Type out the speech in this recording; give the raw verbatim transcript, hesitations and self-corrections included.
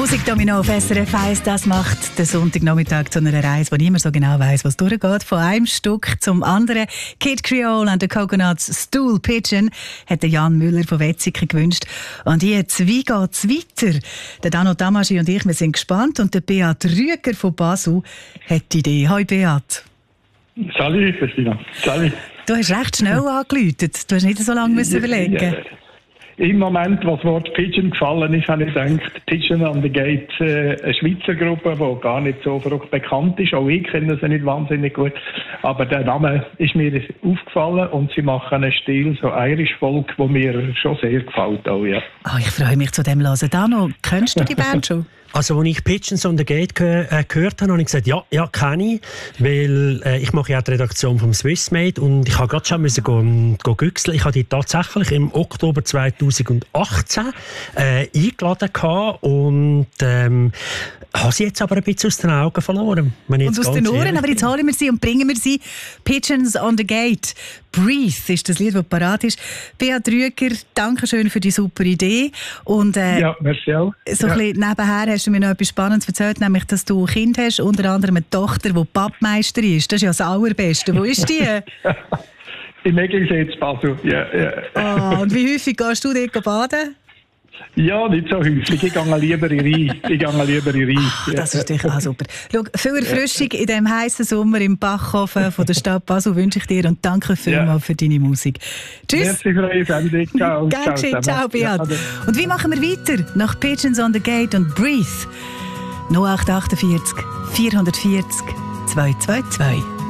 Musikdomino auf S R F eins, das macht den Sonntagnachmittag zu einer Reise, wo niemand so genau weiss, was durchgeht. Von einem Stück zum anderen. Kid Creole and the Coconuts Stool Pigeon hat Jan Müller von Wetzikon gewünscht. Und jetzt, wie geht's weiter? Der Dano Tamaschi und ich, wir sind gespannt. Und der Beat Rüeger von Basel hat die Idee. Hoi Beat. Salut, Christina. Salut. Du hast recht schnell angeläutet. Du hast nicht so lange müssen überlegen. Ja, ja. Im Moment, wo das Wort Pigeon gefallen ist, habe ich gedacht, Pigeon on the Gate, äh, eine Schweizer Gruppe, die gar nicht so verrückt bekannt ist. Auch ich kenne sie nicht wahnsinnig gut. Aber der Name ist mir aufgefallen und sie machen einen Stil, so Irish Folk, der mir schon sehr gefällt. Auch, ja. Oh, ich freue mich zu dem hören. Dano, kennst du die Band schon? Also, als ich Pigeons on the Gate ge- äh, gehört habe, habe ich gesagt, ja, ja, kenne ich, weil äh, ich mache ja auch die Redaktion vom Swissmade und ich habe gerade schon müssen go, go güchseln. Ich habe die tatsächlich im Oktober zweitausendachtzehn äh, eingeladen gehabt und ähm, habe sie jetzt aber ein bisschen aus den Augen verloren. Und aus den Ohren, aber jetzt holen wir sie und bringen wir sie. Pigeons on the Gate. Breathe ist das Lied, das parat ist. Beat Rüeger, danke schön für die super Idee. Und, äh, ja, merci auch. So ja. ein bisschen nebenher hast du mir noch etwas Spannendes erzählt, nämlich, dass du ein Kind hast, unter anderem eine Tochter, die Pappmeister ist. Das ist ja das Allerbeste. Wo ist die? Im Eglisee zu Basel, ja. ja. Oh, und wie häufig gehst du dort baden? Ja, nicht so häufig. Ich gehe lieber in Rhein. Ich gehe lieber in Rhein. Ach, das ist natürlich auch super. Schau, viel Erfrischung in diesem heißen Sommer im Bachhofen von der Stadt Basel wünsche ich dir und danke vielmals ja. für deine Musik. Tschüss. Merci für eure Sendung. Ciao. Gern geschehen. Ciao, Beat. Ja, und wie machen wir weiter? Nach Pigeons on the Gate und Breathe. null acht acht vier, vier vier null zwei zwei zwei.